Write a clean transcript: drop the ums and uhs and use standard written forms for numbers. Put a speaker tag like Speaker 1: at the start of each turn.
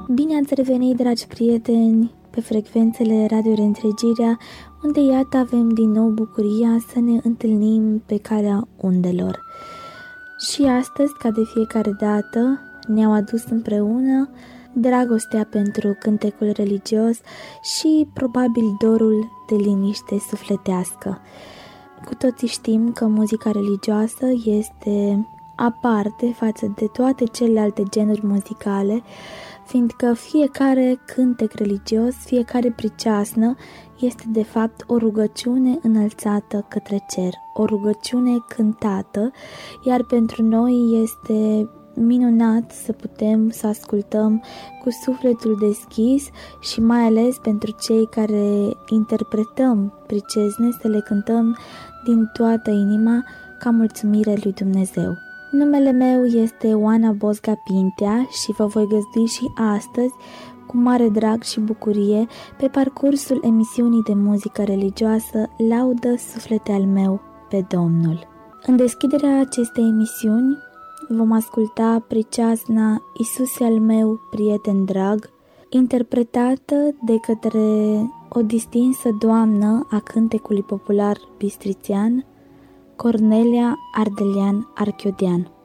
Speaker 1: Bine ați revenit, dragi prieteni, pe frecvențele Radio Reîntregirea, unde iată avem din nou bucuria să ne întâlnim pe calea undelor. Și astăzi, ca de fiecare dată, ne-au adus împreună dragostea pentru cântecul religios și probabil dorul de liniște sufletească. Cu toții știm că muzica religioasă este aparte față de toate celelalte genuri muzicale, fiindcă fiecare cântec religios, fiecare priceasnă este de fapt o rugăciune înălțată către cer, o rugăciune cântată, iar pentru noi este minunat să putem să ascultăm cu sufletul deschis și mai ales pentru cei care interpretăm pricezne să le cântăm din toată inima ca mulțumire lui Dumnezeu. Numele meu este Oana Bosga Pintea și vă voi găzdui și astăzi cu mare drag și bucurie pe parcursul emisiunii de muzică religioasă Laudă suflete al meu pe Domnul. În deschiderea acestei emisiuni vom asculta priceasna Iisuse al meu, prieten drag, interpretată de către o distinsă doamnă a cântecului popular bistrițean, Cornelia Ardelean Archiodean.